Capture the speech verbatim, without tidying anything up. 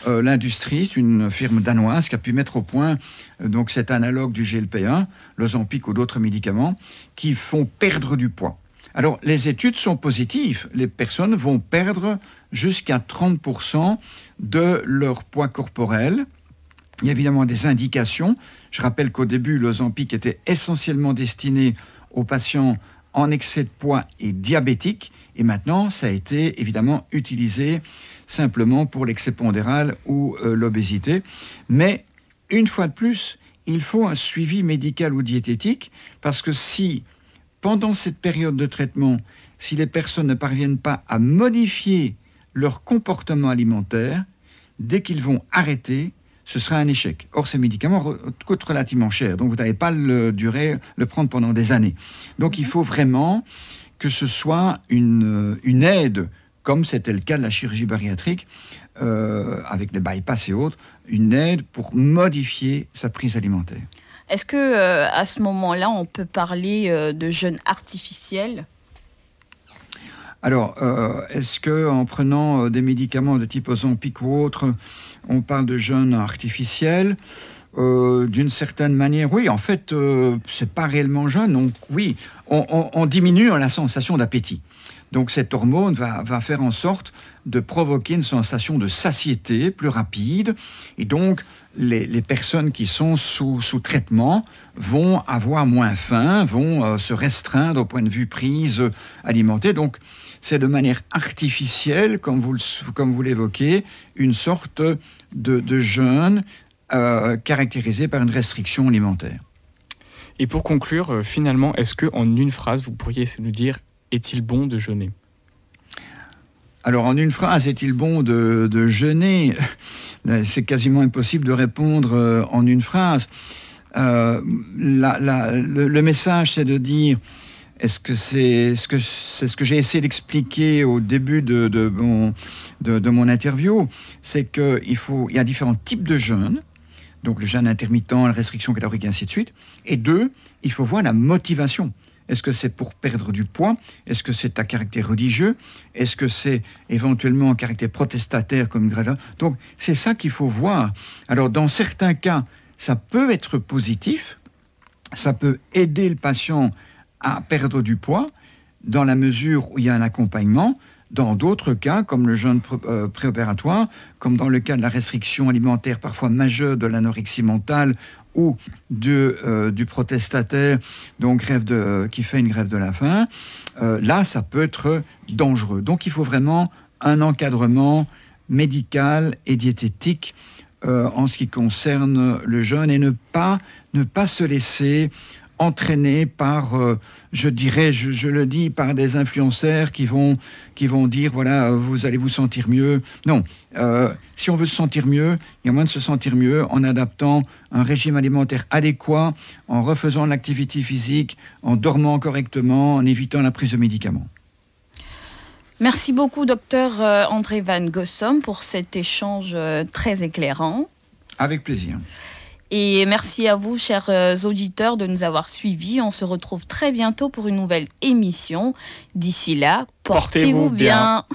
euh, l'industrie, c'est une firme danoise qui a pu mettre au point euh, donc cet analogue du G L P un, l'Ozempic ou d'autres médicaments, qui font perdre du poids. Alors, les études sont positives. Les personnes vont perdre jusqu'à trente pour cent de leur poids corporel. Il y a évidemment des indications. Je rappelle qu'au début, l'Ozempic était essentiellement destiné aux patients en excès de poids et diabétiques. Et maintenant, ça a été évidemment utilisé simplement pour l'excès pondéral ou euh, l'obésité. Mais, une fois de plus, il faut un suivi médical ou diététique, parce que si, pendant cette période de traitement, si les personnes ne parviennent pas à modifier leur comportement alimentaire, dès qu'ils vont arrêter, ce sera un échec. Or, ces médicaments coûtent relativement cher, donc vous n'allez pas le, durer, le prendre pendant des années. Donc, il faut vraiment que ce soit une, une aide, comme c'était le cas de la chirurgie bariatrique, euh, avec les bypass et autres, une aide pour modifier sa prise alimentaire. Est-ce que euh, à ce moment-là, on peut parler euh, de jeûne artificiel ? Alors, euh, est-ce qu'en prenant euh, des médicaments de type Ozempic ou autre, on parle de jeûne artificiel ? euh, D'une certaine manière, oui. En fait, euh, c'est pas réellement jeûne. Donc, oui, on, on, on diminue la sensation d'appétit. Donc, cette hormone va, va faire en sorte de provoquer une sensation de satiété plus rapide. Et donc, les, les personnes qui sont sous, sous traitement vont avoir moins faim, vont euh, se restreindre au point de vue prise alimentaire. Donc, c'est de manière artificielle, comme vous, comme vous l'évoquez, une sorte de, de jeûne euh, caractérisé par une restriction alimentaire. Et pour conclure, euh, finalement, est-ce qu'en une phrase, vous pourriez nous dire « Est-il bon de jeûner ?» Alors, en une phrase, est-il bon de, de jeûner ? C'est quasiment impossible de répondre euh, en une phrase. Euh, la, la, le, le message, c'est de dire... Est-ce que c'est ce que, c'est ce que j'ai essayé d'expliquer au début de, de, mon, de, de mon interview, c'est qu'il faut, il y a différents types de jeûnes, donc le jeûne intermittent, la restriction calorique, et ainsi de suite. Et deux, il faut voir la motivation. Est-ce que c'est pour perdre du poids ? Est-ce que c'est à caractère religieux ? Est-ce que c'est éventuellement un caractère protestataire comme une gradation ? Donc, c'est ça qu'il faut voir. Alors, dans certains cas, ça peut être positif, ça peut aider le patient à perdre du poids, dans la mesure où il y a un accompagnement. Dans d'autres cas, comme le jeûne pré- euh, préopératoire, comme dans le cas de la restriction alimentaire parfois majeure de l'anorexie mentale ou de, euh, du protestataire donc grève de, euh, qui fait une grève de la faim, euh, là, ça peut être dangereux. Donc, il faut vraiment un encadrement médical et diététique euh, en ce qui concerne le jeûne et ne pas, ne pas se laisser entraîné par, euh, je dirais, je, je le dis, par des influenceurs qui vont, qui vont dire, voilà, euh, vous allez vous sentir mieux. Non, euh, si on veut se sentir mieux, il y a moyen de se sentir mieux en adaptant un régime alimentaire adéquat, en refaisant l'activité physique, en dormant correctement, en évitant la prise de médicaments. Merci beaucoup, docteur André Van Gossom, pour cet échange très éclairant. Avec plaisir. Et merci à vous, chers auditeurs, de nous avoir suivis. On se retrouve très bientôt pour une nouvelle émission. D'ici là, portez-vous, portez-vous bien. bien.